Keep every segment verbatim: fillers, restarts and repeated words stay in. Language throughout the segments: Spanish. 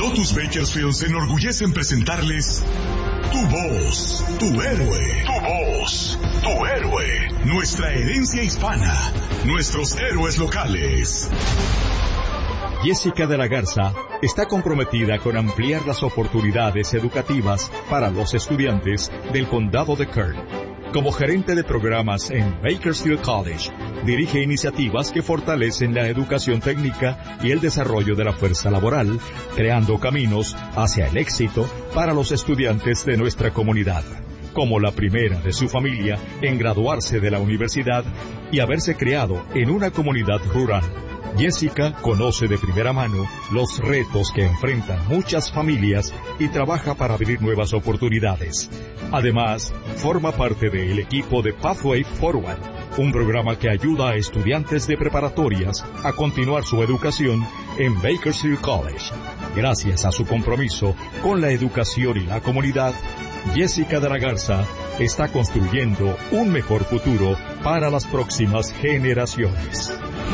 Lotus Bakersfield se enorgullece en presentarles Tu Voz, Tu Héroe. Tu Voz, Tu Héroe. Nuestra herencia hispana, nuestros héroes locales. Jessica de la Garza está comprometida con ampliar las oportunidades educativas para los estudiantes del condado de Kern. Como gerente de programas en Bakersfield College, dirige iniciativas que fortalecen la educación técnica y el desarrollo de la fuerza laboral, creando caminos hacia el éxito para los estudiantes de nuestra comunidad. Como la primera de su familia en graduarse de la universidad y haberse criado en una comunidad rural, Jessica conoce de primera mano los retos que enfrentan muchas familias y trabaja para abrir nuevas oportunidades. Además, forma parte del equipo de Pathway Forward, un programa que ayuda a estudiantes de preparatorias a continuar su educación en Bakersfield College. Gracias a su compromiso con la educación y la comunidad, Jessica de la Garza está construyendo un mejor futuro para las próximas generaciones.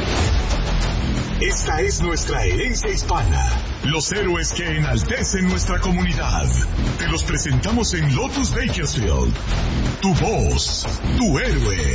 Esta es nuestra herencia hispana. Los héroes que enaltecen nuestra comunidad. Te los presentamos en Lotus Bakersfield. Tu voz, tu héroe.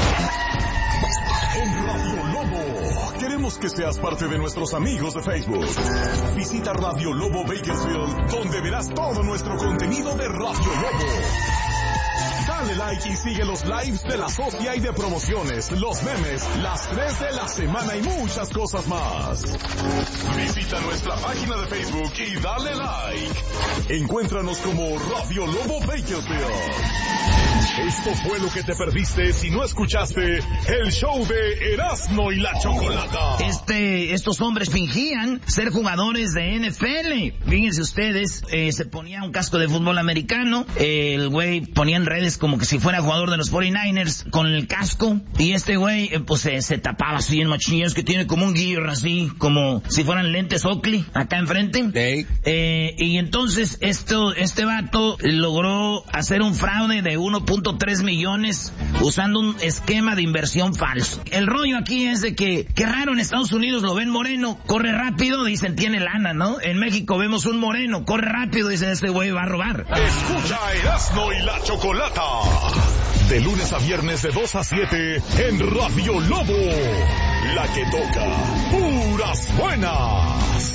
En Radio Lobo, queremos que seas parte de nuestros amigos de Facebook. Visita Radio Lobo Bakersfield, donde verás todo nuestro contenido de Radio Lobo. Dale like y sigue los lives de la socia y de promociones, los memes, las tres de la semana y muchas cosas más. Visita nuestra página de Facebook y dale like. Encuéntranos como Radio Lobo Bakersfield. Esto fue lo que te perdiste si no escuchaste el show de Erasmo y la Chocolata. Este, estos hombres fingían ser jugadores de N F L. Fíjense ustedes, eh, se ponía un casco de fútbol americano, eh, el güey ponía en redes como que si fuera jugador de los cuarenta y nueve ers con el casco, y este güey eh, pues eh, se tapaba así en machillas, que tiene como un gear así, como si fueran lentes Oakley, acá enfrente. Hey. Eh, y entonces esto, este vato logró hacer un fraude de uno punto tres millones usando un esquema de inversión falso. El rollo aquí es de que, qué raro, en Estados Unidos lo ven moreno, corre rápido, dicen tiene lana, ¿no? En México vemos un moreno, corre rápido, dicen este güey va a robar. Escucha Erasmo y la Chocolata. De lunes a viernes de dos a siete en Radio Lobo. La que toca puras buenas.